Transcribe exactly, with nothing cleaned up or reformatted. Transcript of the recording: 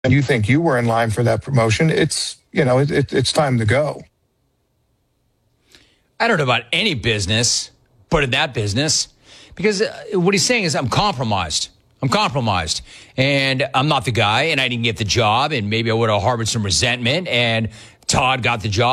you think you were in line for that promotion, it's, you know, it, it, it's time to go. I don't know about any business, but in that business, because what he's saying is I'm compromised. I'm compromised, and I'm not the guy, and I didn't get the job, and maybe I would have harbored some resentment, and Todd got the job.